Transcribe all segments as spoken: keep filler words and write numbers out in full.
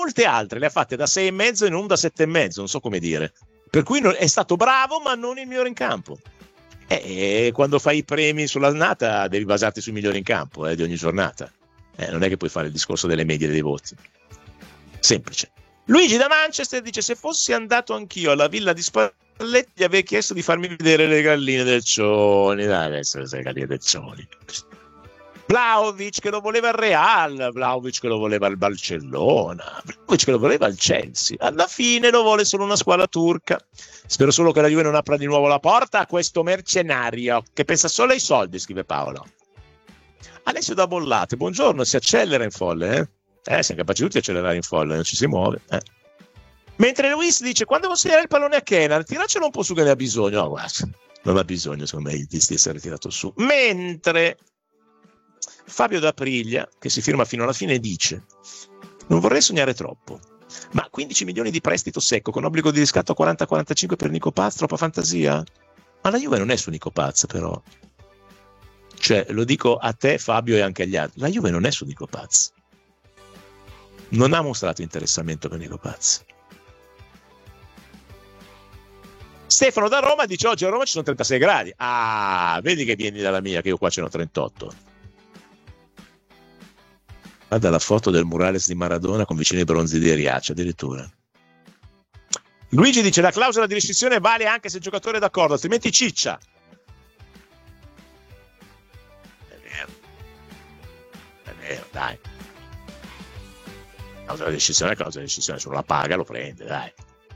molte altre le ha fatte da sei e mezzo e non da sette e mezzo, non so come dire. Per cui è stato bravo, ma non il migliore in campo. E quando fai i premi sull'annata devi basarti sui migliori in campo eh, di ogni giornata. Eh, non è che puoi fare il discorso delle medie dei voti. Semplice. Luigi da Manchester dice: se fossi andato anch'io alla villa di Spalletti gli avrei chiesto di farmi vedere le galline del Cioni. Dai, adesso le galline del Cioni. Vlahovic che lo voleva al Real, Vlahovic che lo voleva al Barcellona, Vlahovic che lo voleva al Chelsea. Alla fine lo vuole solo una squadra turca. Spero solo che la Juve non apra di nuovo la porta a questo mercenario che pensa solo ai soldi, scrive Paolo. Alessio da Bollate, buongiorno, si accelera in folle, eh? Eh, siamo capaci tutti di accelerare in folle, non ci si muove, eh. Mentre Luis dice: quando devo segnare il pallone a Kenan, tiracelo un po' su che ne ha bisogno. No, guarda, non ha bisogno, secondo me, di essere tirato su. Mentre Fabio D'Aprilia, che si firma fino alla fine, dice: non vorrei sognare troppo, ma quindici milioni di prestito secco con obbligo di riscatto a quaranta quarantacinque per Nico Paz, troppa fantasia? Ma la Juve non è su Nico Paz, però. Cioè, lo dico a te, Fabio, e anche agli altri. La Juve non è su Nico Paz. Non ha mostrato interessamento per Nico Paz. Stefano da Roma dice: oggi a Roma ci sono trentasei gradi. Ah, vedi che vieni dalla mia, che io qua ce n'ho trentotto. Guarda la foto del murales di Maradona con vicino ai bronzi di Riace, addirittura. Luigi dice: la clausola di rescissione vale anche se il giocatore è d'accordo, altrimenti ciccia. È vero. È vero, dai. La clausola di rescissione è la clausola di rescissione, se non la paga lo prende, dai.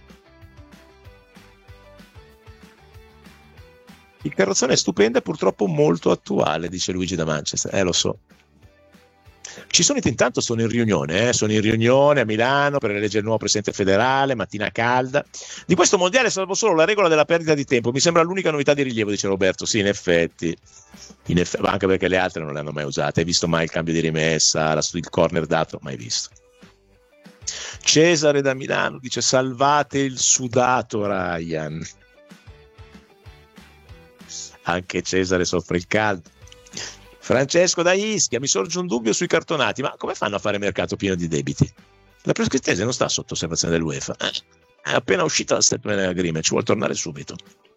Il carrozzone è stupendo e purtroppo molto attuale, dice Luigi da Manchester. Eh, lo so. Ci sono intanto, sono in riunione, eh? sono in riunione a Milano per eleggere il nuovo presidente federale, mattina calda. Di questo mondiale salvo solo la regola della perdita di tempo, mi sembra l'unica novità di rilievo, dice Roberto. Sì, in effetti, in effetti, anche perché le altre non le hanno mai usate. Hai visto mai il cambio di rimessa, la, il corner dato? Mai visto. Cesare da Milano dice: salvate il sudato Ryan. Anche Cesare soffre il caldo. Francesco da Ischia: mi sorge un dubbio sui cartonati, ma come fanno a fare mercato pieno di debiti? La prescrizione non sta sotto osservazione dell'UEFA, è appena uscita la settlement agreement, ci vuol tornare subito.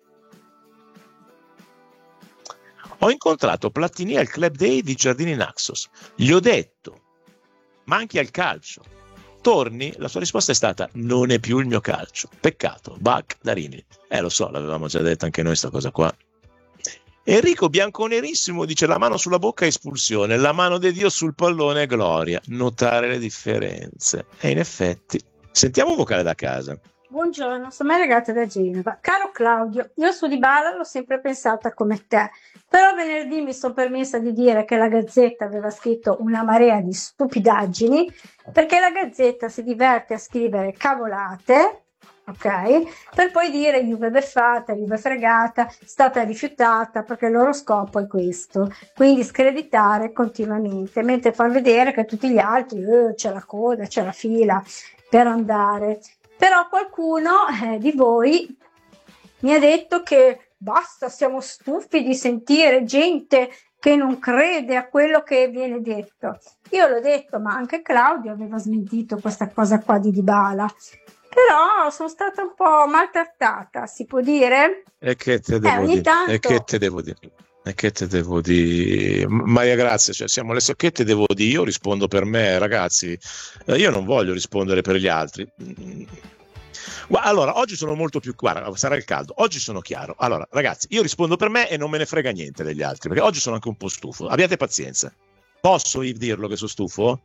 Ho incontrato Platini al club day di Giardini Naxos, gli ho detto: manchi al calcio, torni? La sua risposta è stata: non è più il mio calcio, peccato, Bach da Rimini. Eh, lo so, l'avevamo già detto anche noi sta cosa qua. Enrico Bianconerissimo dice: la mano sulla bocca è espulsione, la mano di Dio sul pallone è gloria, notare le differenze. E in effetti, sentiamo un vocale da casa. Buongiorno, sono Margherita da Genova. Caro Claudio, io su Dybala l'ho sempre pensata come te, però venerdì mi sono permessa di dire che la Gazzetta aveva scritto una marea di stupidaggini, perché la Gazzetta si diverte a scrivere cavolate, ok? Per poi dire Juve beffata, Juve fregata, stata rifiutata, perché il loro scopo è questo, quindi screditare continuamente, mentre far vedere che tutti gli altri eh, c'è la coda, c'è la fila per andare. Però qualcuno eh, di voi mi ha detto che basta, siamo stufi di sentire gente che non crede a quello che viene detto. Io l'ho detto, ma anche Claudio aveva smentito questa cosa qua di Dybala. Però sono stata un po' maltrattata, si può dire? E che te devo eh, dire? Tanto... E che te devo dire? E che te devo dire? Maria Grazia, cioè siamo le so che te devo dire? Io rispondo per me, ragazzi. Eh, io non voglio rispondere per gli altri. Allora, oggi sono molto più... Guarda, sarà il caldo. Oggi sono chiaro. Allora, ragazzi, io rispondo per me e non me ne frega niente degli altri, perché oggi sono anche un po' stufo. Abbiate pazienza. Posso dirlo che sono stufo?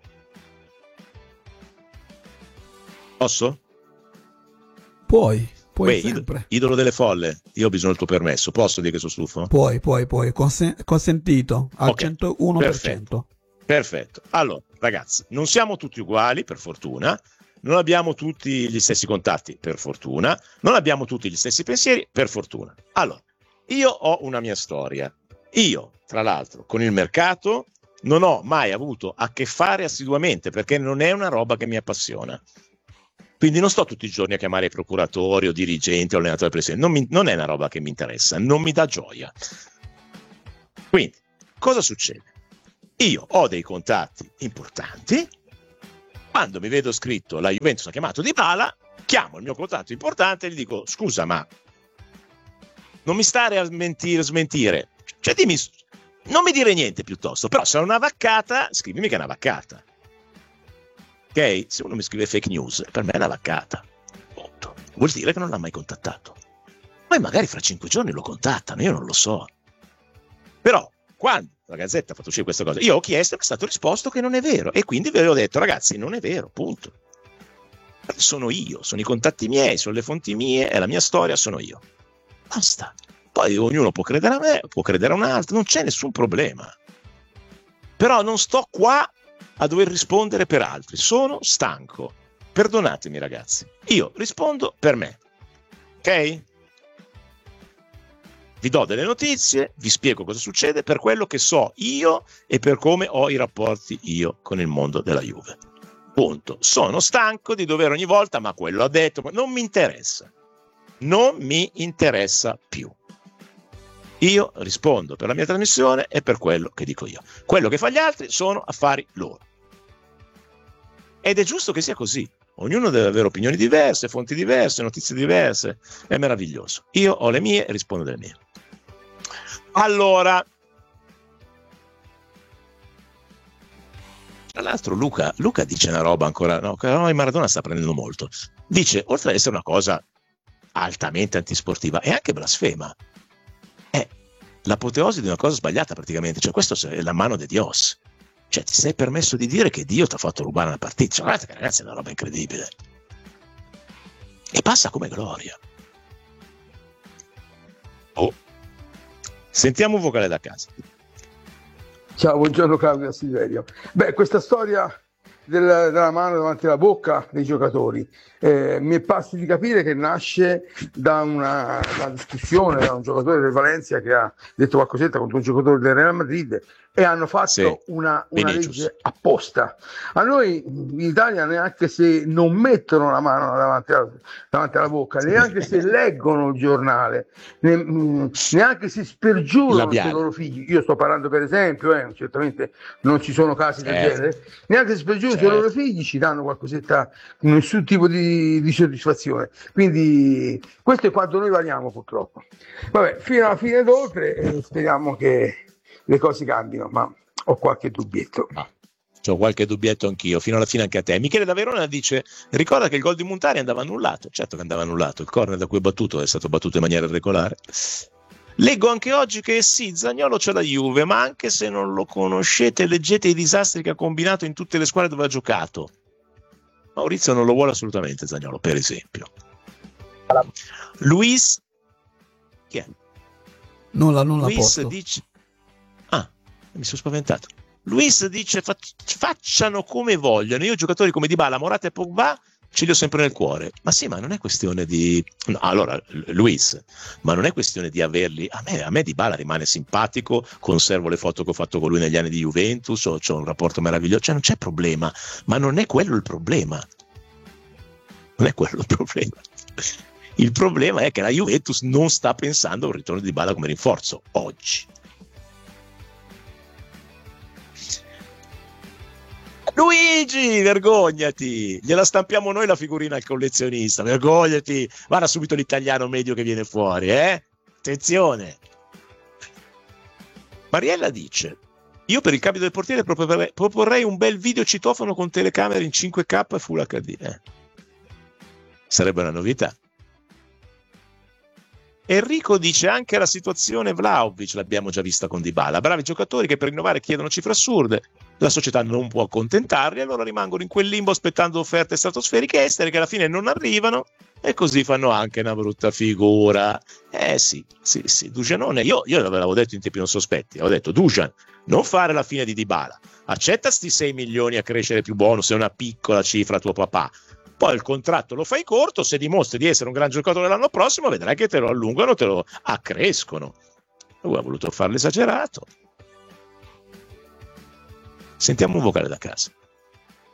Posso? Puoi, puoi Beh, sempre. Idolo delle folle, io ho bisogno del tuo permesso. Posso dire che sono stufo? Puoi, puoi, puoi. Consen- consentito al okay. centouno per cento. Perfetto. Perfetto. Allora, ragazzi, non siamo tutti uguali, per fortuna. Non abbiamo tutti gli stessi contatti, per fortuna. Non abbiamo tutti gli stessi pensieri, per fortuna. Allora, io ho una mia storia. Io, tra l'altro, con il mercato non ho mai avuto a che fare assiduamente, perché non è una roba che mi appassiona. Quindi non sto tutti i giorni a chiamare i procuratori o dirigenti o allenatori presidenti, non, mi, non è una roba che mi interessa, non mi dà gioia. Quindi, cosa succede? Io ho dei contatti importanti, Quando mi vedo scritto la Juventus ha chiamato Dybala, chiamo il mio contatto importante e gli dico: scusa, ma non mi stare a smentire, smentire. Cioè dimmi, non mi dire niente piuttosto, però se è una vaccata, scrivimi che è una vaccata. Ok? Se uno mi scrive fake news, per me è una vaccata. Punto. Vuol dire che non l'ha mai contattato. Poi magari fra cinque giorni lo contattano, io non lo so. Però quando la Gazzetta ha fatto uscire questa cosa, io ho chiesto e mi è stato risposto che non è vero, e quindi vi ho detto: ragazzi, non è vero, punto. Sono io, sono i contatti miei, sono le fonti mie, è la mia storia, sono io. Basta. Poi ognuno può credere a me, può credere a un altro, non c'è nessun problema. Però non sto qua a dover rispondere per altri, sono stanco. Perdonatemi, ragazzi, io rispondo per me. Ok? Vi do delle notizie, vi spiego cosa succede per quello che so io e per come ho i rapporti io con il mondo della Juve. Punto. Sono stanco di dover ogni volta, ma quello ha detto, ma non mi interessa. Non mi interessa più. Io rispondo per la mia trasmissione e per quello che dico io. Quello che fa gli altri sono affari loro. Ed è giusto che sia così. Ognuno deve avere opinioni diverse, fonti diverse, notizie diverse. È meraviglioso. Io ho le mie e rispondo delle mie. Allora, tra l'altro Luca, Luca dice una roba ancora, no, no, Maradona sta prendendo molto. Dice, oltre ad essere una cosa altamente antisportiva, è anche blasfema. È l'apoteosi di una cosa sbagliata praticamente, cioè questo è la mano di Dios. Cioè ti sei permesso di dire che Dio ti ha fatto rubare una partita. Cioè, guardate che ragazzi è una roba incredibile. E passa come gloria. Oh. Sentiamo un vocale da casa. Ciao, buongiorno Claudio Silverio. Beh, questa storia della, della mano davanti alla bocca dei giocatori eh, mi è passi di capire che nasce da una, una discussione da un giocatore del Valencia che ha detto qualcosetta contro un giocatore del Real Madrid e hanno fatto sì, una, una legge apposta. A noi in Italia neanche se non mettono la mano davanti alla, davanti alla bocca, neanche se leggono il giornale, ne, mh, neanche se spergiurano sui loro figli. Io sto parlando per esempio, eh, certamente non ci sono casi del certo. genere, neanche se spergiurano certo. sui loro figli ci danno qualcosetta, nessun tipo di, di soddisfazione. Quindi questo è quanto noi valiamo purtroppo. Vabbè, fino alla fine d'oltre eh, speriamo che le cose cambino, ma ho qualche dubbietto. Ah, ho qualche dubbietto anch'io, fino alla fine anche a te. Michele da Verona dice: ricorda che il gol di Montari andava annullato. Certo che andava annullato, il corner da cui è battuto è stato battuto in maniera irregolare. Leggo anche oggi che sì, Zaniolo c'è la Juve, ma anche se non lo conoscete, leggete i disastri che ha combinato in tutte le squadre dove ha giocato. Maurizio non lo vuole assolutamente Zaniolo, per esempio. Luis, chi è? Nulla, nulla. Luis dice: ah, mi sono spaventato. Luis dice: facciano come vogliono. Io giocatori come Dybala, Morata e Pogba ce li ho sempre nel cuore. Ma sì, ma non è questione di no, allora Luis, ma non è questione di averli. A me, a me Dybala rimane simpatico, conservo le foto che ho fatto con lui negli anni di Juventus, ho, ho un rapporto meraviglioso, cioè non c'è problema, ma non è quello il problema. Non è quello il problema. Il problema è che la Juventus non sta pensando a un ritorno di Dybala come rinforzo oggi. Luigi, vergognati, gliela stampiamo noi la figurina al collezionista, vergognati, guarda subito l'italiano medio che viene fuori, eh? Attenzione. Mariella dice: io per il cambio del portiere proporrei, proporrei un bel video citofono con telecamere in cinque K e Full H D. Eh? Sarebbe una novità. Enrico dice: anche la situazione Vlahovic l'abbiamo già vista con Dybala, bravi giocatori che per rinnovare chiedono cifre assurde, la società non può accontentarli, allora rimangono in quel limbo aspettando offerte stratosferiche estere che alla fine non arrivano e così fanno anche una brutta figura. Eh sì, sì, sì, Dujanone, io, io l'avevo detto in tempi non sospetti, avevo detto: Dujan, non fare la fine di Dybala, accetta sti sei milioni a crescere più buono, se è una piccola cifra a tuo papà. Poi il contratto lo fai corto, se dimostri di essere un gran giocatore l'anno prossimo vedrai che te lo allungano, te lo accrescono. Lui ha voluto farlo esagerato. Sentiamo un vocale da casa.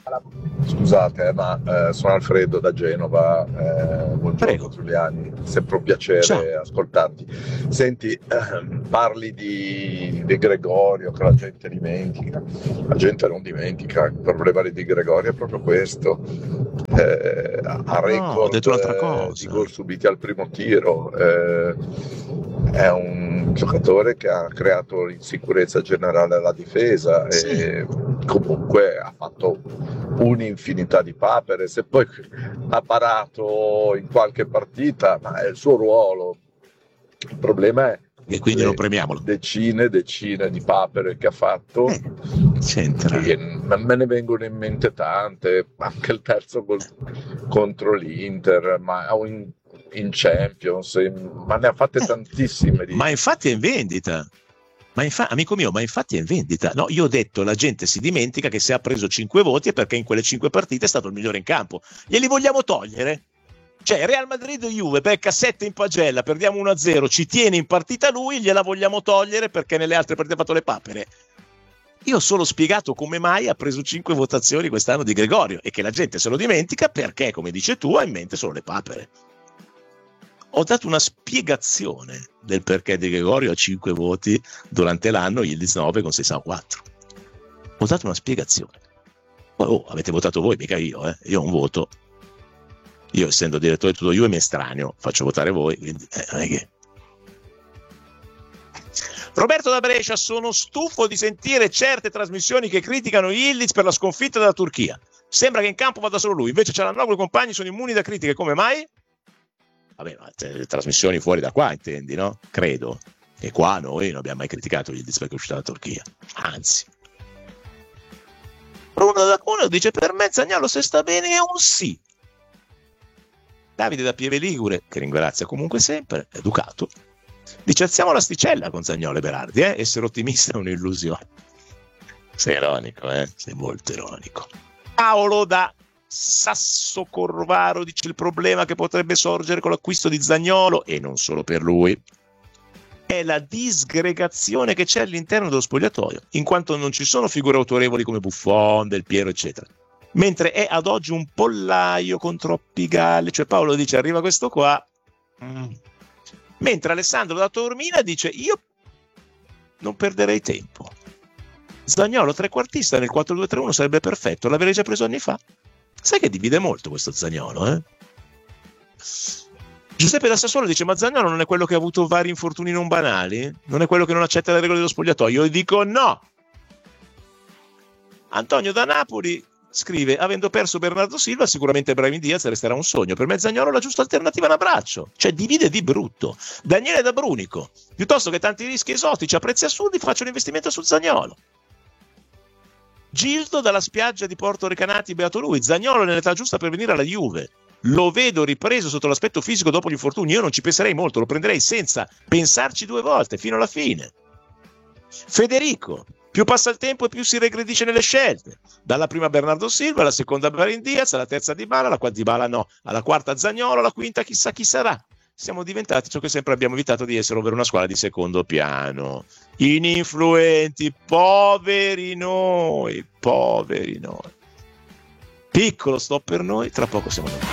Scusate, eh, ma eh, sono Alfredo da Genova. Eh, buongiorno Prego. Giuliani, sempre un piacere Ciao. ascoltarti. Senti, eh, parli di, di Gregorio che la gente dimentica. La gente non dimentica. Il problema di Di Gregorio è proprio questo. Eh, ha No, ho record detto un'altra eh, cosa. di gol subiti al primo tiro. Eh, è un giocatore che ha creato l'insicurezza generale alla difesa Sì. e comunque ha fatto un'infinità di papere. Se poi ha parato in qualche partita, ma è il suo ruolo. Il problema è E quindi le non premiamolo. decine e decine di papere che ha fatto. Eh, c'entra. E me ne vengono in mente tante, anche il terzo gol contro l'Inter, ma in, in Champions, in- ma ne ha fatte Eh, tantissime di... Ma infatti è in vendita. Ma infa- amico mio, ma infatti è in vendita. No, io ho detto, la gente si dimentica che se ha preso cinque voti è perché in quelle cinque partite è stato il migliore in campo. Glieli vogliamo togliere? Cioè, Real Madrid e Juve, becca sette in pagella, perdiamo uno a zero, ci tiene in partita lui, gliela vogliamo togliere perché nelle altre partite ha fatto le papere. Io ho solo spiegato come mai ha preso cinque votazioni quest'anno di Gregorio e che la gente se lo dimentica perché, come dice tu, ha in mente solo le papere. Ho dato una spiegazione del perché Di Gregorio ha cinque voti durante l'anno, Yildiz nove con sessantaquattro. Ho dato una spiegazione. Poi, oh, avete votato voi, mica io, eh. Io ho un voto. Io, essendo direttore di tutto Juve, mi estraneo, faccio votare voi, quindi eh, non è che... Roberto da Brescia, sono stufo di sentire certe trasmissioni che criticano Yildiz per la sconfitta della Turchia. Sembra che in campo vada solo lui, invece Cialanoglu e i compagni sono immuni da critiche, come mai? Vabbè, ma le trasmissioni fuori da qua, intendi, no? Credo. E qua noi non abbiamo mai criticato Yildiz perché è uscita dalla Turchia. Anzi. Bruno da Cuneo dice, per me Zaniolo se sta bene è un sì. Davide da Pieve Ligure, che ringrazia comunque sempre, educato, dice alziamo l'asticella con Zaniolo e Berardi, eh? Essere ottimista è un'illusione. Sei ironico, eh? Sei molto ironico. Paolo da Sasso Corvaro dice il problema che potrebbe sorgere con l'acquisto di Zaniolo, e non solo per lui, è la disgregazione che c'è all'interno dello spogliatoio, in quanto non ci sono figure autorevoli come Buffon, Del Piero, eccetera. Mentre è ad oggi un pollaio con troppi galli, cioè Paolo dice arriva questo qua, mm. mentre Alessandro da Taormina dice io non perderei tempo, Zaniolo trequartista nel quattro due tre uno sarebbe perfetto, l'avrei già preso anni fa. Sai che divide molto questo Zaniolo, eh? Giuseppe da Sassuolo dice ma Zaniolo non è quello che ha avuto vari infortuni non banali? Non è quello che non accetta le regole dello spogliatoio? Io dico no. Antonio da Napoli scrive, avendo perso Bernardo Silva sicuramente Brahim Diaz resterà un sogno, per me Zaniolo la giusta alternativa è un abbraccio, cioè divide di brutto. Daniele da Brunico, piuttosto che tanti rischi esotici a prezzi assurdi faccio un investimento su Zaniolo. Gildo dalla spiaggia di Porto Recanati, beato lui, Zaniolo è nell'età giusta per venire alla Juve, lo vedo ripreso sotto l'aspetto fisico dopo gli infortuni, io non ci penserei molto, lo prenderei senza pensarci due volte fino alla fine. Federico, più passa il tempo e più si regredisce nelle scelte, dalla prima Bernardo Silva, alla seconda Brahim Diaz, alla terza Dybala, alla quarta Dybala no, alla quarta Zaniolo, alla quinta chissà chi sarà. Siamo diventati ciò che sempre abbiamo evitato di essere, ovvero una squadra di secondo piano. Ininfluenti, poveri noi, poveri noi. Piccolo stop per noi, tra poco siamo noi.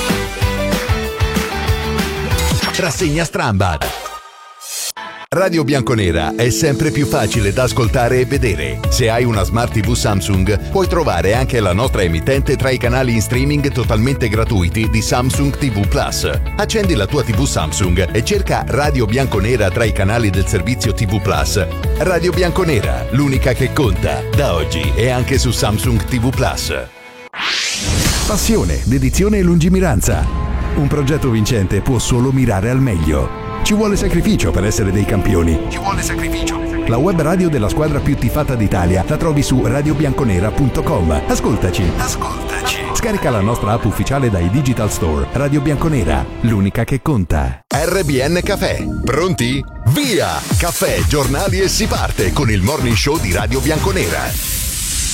Rassegna Strambad. Radio Bianconera è sempre più facile da ascoltare e vedere. Se hai una Smart tivù Samsung, puoi trovare anche la nostra emittente tra i canali in streaming totalmente gratuiti di Samsung tivù Plus. Accendi la tua tivù Samsung e cerca Radio Bianconera tra i canali del servizio tivù Plus. Radio Bianconera, l'unica che conta, da oggi e anche su Samsung tivù Plus. Passione, dedizione e lungimiranza. Un progetto vincente può solo mirare al meglio. Ci vuole sacrificio per essere dei campioni. Ci vuole sacrificio. La web radio della squadra più tifata d'Italia la trovi su radio bianconera punto com. Ascoltaci. Ascoltaci. Scarica la nostra app ufficiale dai Digital Store. Radio Bianconera, l'unica che conta. R B N Caffè. Pronti? Via! Caffè, giornali e si parte con il morning show di Radio Bianconera.